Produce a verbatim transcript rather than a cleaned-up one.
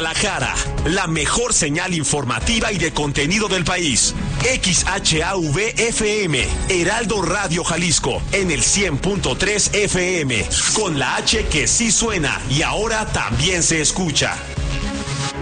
Guadalajara, la mejor señal informativa y de contenido del país. X H A V F M, Heraldo Radio Jalisco, en el cien punto tres F M, con la H que sí suena y ahora también se escucha.